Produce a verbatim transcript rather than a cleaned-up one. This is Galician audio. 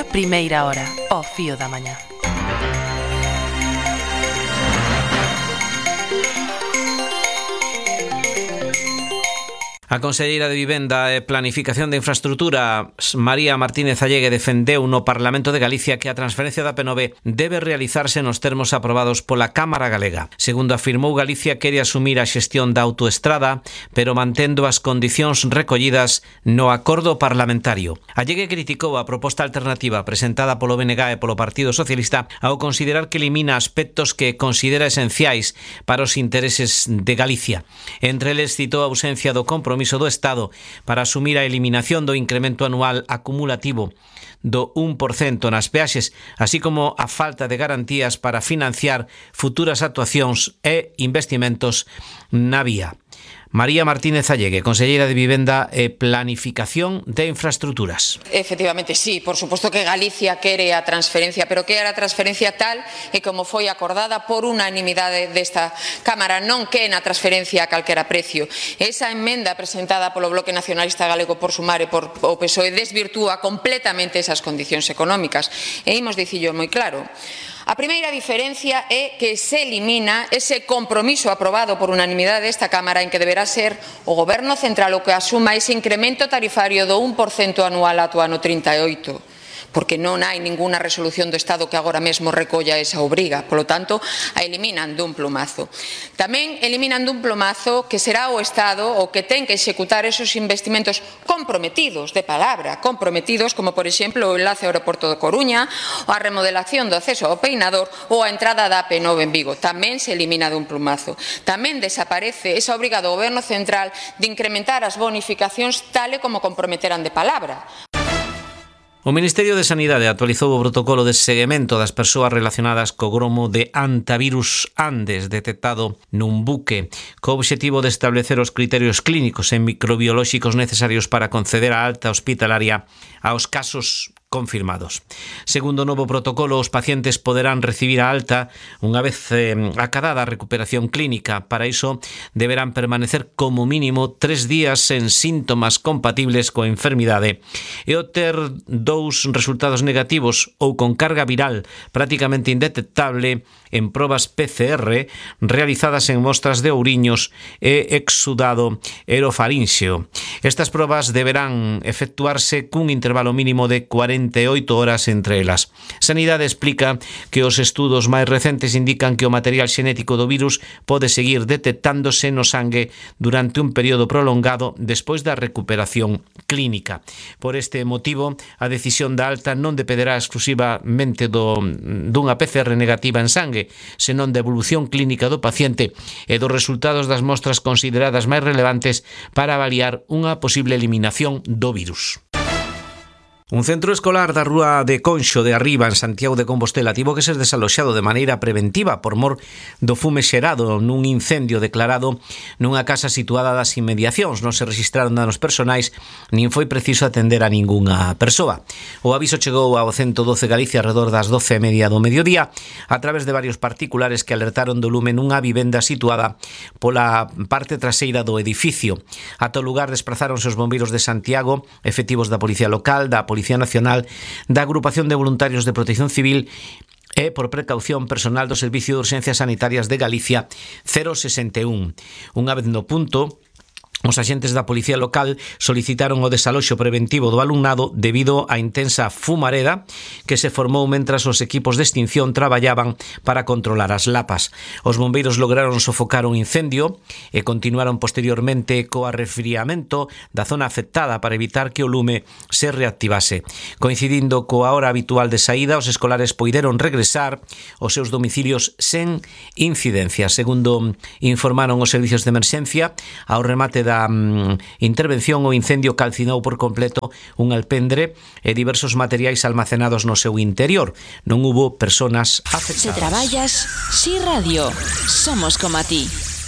Primeira hora, ao fío da mañá. A conselleira de Vivenda e Planificación de Infraestrutura, María Martínez Allegue, defendeu no Parlamento de Galicia que a transferencia da P nove debe realizarse nos termos aprobados pola Cámara Galega. Segundo afirmou, Galicia quere asumir a xestión da autoestrada, pero mantendo as condicións recollidas no acordo parlamentario. Allegue criticou a proposta alternativa presentada polo B N G e polo Partido Socialista ao considerar que elimina aspectos que considera esenciais para os intereses de Galicia. Entre eles citou a ausencia do compromiso do Estado para asumir a eliminación do incremento anual acumulativo do un por cento nas peaxes, así como a falta de garantías para financiar futuras actuacións e investimentos na vía. María Martínez Allegue, conselleira de Vivenda e Planificación de Infraestructuras. Efectivamente, sí, por suposto que Galicia quere a transferencia, pero quere a transferencia tal e como foi acordada por unanimidade desta Cámara, non que na transferencia a calquera precio. Esa emenda presentada polo Bloque Nacionalista Galego por Sumar e por o P S O E desvirtúa completamente esas condicións económicas. E imos dicillo moi claro. A primeira diferencia é que se elimina ese compromiso aprobado por unanimidade desta Cámara en que deberá ser o Goberno Central o que asuma ese incremento tarifario do un por cento anual ata o ano trinta e oito. Porque non hai ninguna resolución do Estado que agora mesmo recolla esa obriga. Polo tanto, a eliminan dun plumazo. Tamén eliminan dun plumazo que será o Estado o que ten que executar esos investimentos comprometidos, de palabra, comprometidos, como por exemplo o enlace ao aeroporto de Coruña, ou a remodelación do acceso ao Peinador ou a entrada da A P nove en Vigo. Tamén se elimina dun plumazo. Tamén desaparece esa obriga do Goberno Central de incrementar as bonificacións tal e como comprometeran de palabra. O Ministerio de Sanidade actualizou o protocolo de seguimento das persoas relacionadas co gromo de hantavirus Andes detectado nun buque, co obxectivo de establecer os criterios clínicos e microbiolóxicos necesarios para conceder a alta hospitalaria aos casos confirmados. Segundo o novo protocolo, os pacientes poderán recibir a alta unha vez eh, acadada a recuperación clínica. Para iso, deberán permanecer como mínimo tres días sen síntomas compatibles coa enfermidade e o ter dous resultados negativos ou con carga viral prácticamente indetectable en probas P C R realizadas en mostras de ouriños e exudado erofarínseo. Estas probas deberán efectuarse cun intervalo mínimo de cuarenta e oito horas entre elas. Sanidade explica que os estudos máis recentes indican que o material xenético do virus pode seguir detectándose no sangue durante un período prolongado despois da recuperación clínica. Por este motivo, a decisión da alta non dependerá exclusivamente do, dunha P C R negativa en sangue, senón da evolución clínica do paciente e dos resultados das mostras consideradas máis relevantes para avaliar unha posible eliminación do virus. Un centro escolar da rúa de Conxo de Arriba, en Santiago de Compostela, tivo que ser desaloxado de maneira preventiva por mor do fume xerado nun incendio declarado nunha casa situada das inmediacións. Non se registraron danos personais, nin foi preciso atender a ningunha persoa. O aviso chegou ao ciento doce Galicia alrededor das doce e media do mediodía a través de varios particulares que alertaron do lume nunha vivenda situada pola parte traseira do edificio. Ata o lugar desprazáronse os bombeiros de Santiago, efectivos da Policía Local, da Policía Policía Nacional, da Agrupación de Voluntarios de Protección Civil e, por precaución, personal do Servicio de Urxencias Sanitarias de Galicia cero sesenta e un. Unha vez no punto, os axentes da Policía Local solicitaron o desaloxo preventivo do alumnado debido á intensa fumareda que se formou mentras os equipos de extinción traballaban para controlar as lapas. Os bombeiros lograron sofocar un incendio e continuaron posteriormente co arrefriamento da zona afectada para evitar que o lume se reactivase. Coincidindo coa hora habitual de saída, os escolares poideron regresar aos seus domicilios sen incidencia. Segundo informaron os servicios de emerxencia, ao remate da um, intervención o incendio calcinou por completo un alpendre e diversos materiais almacenados no seu interior. Non hubo personas afectadas. Se traballas, Si Radio, somos como a ti.